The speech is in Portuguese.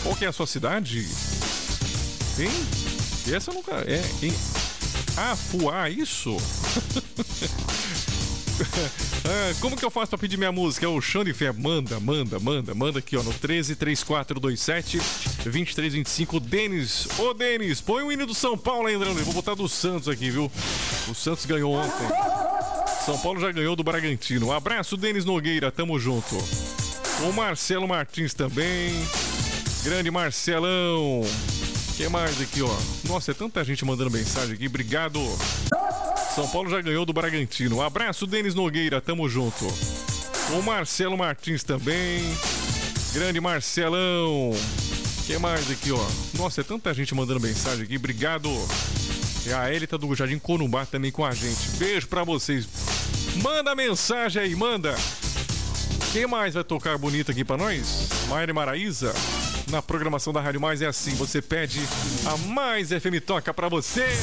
Qual que é a sua cidade? Hein? Essa eu nunca... É, hein? Afuá, isso? Como que eu faço pra pedir minha música? É o Chão de Fé. Manda aqui, ó, no 133427-2325. Denis, ô Denis, põe o hino do São Paulo aí, André. Vou botar do Santos aqui, viu? O Santos ganhou ontem. São Paulo já ganhou do Bragantino. Um abraço, Denis Nogueira, tamo junto. O Marcelo Martins também. Grande Marcelão. Quem mais aqui, ó? Nossa, é tanta gente mandando mensagem aqui. Obrigado. São Paulo já ganhou do Bragantino. Um abraço, Denis Nogueira, tamo junto. O Marcelo Martins também. Grande Marcelão. Quem mais aqui, ó? Nossa, é tanta gente mandando mensagem aqui. Obrigado. E a Elita do Jardim Corumbá também com a gente. Beijo pra vocês. Manda mensagem aí, manda. Quem mais vai tocar bonito aqui pra nós? Maíra e Maraísa. Na programação da Rádio Mais é assim, você pede, a Mais FM toca pra você.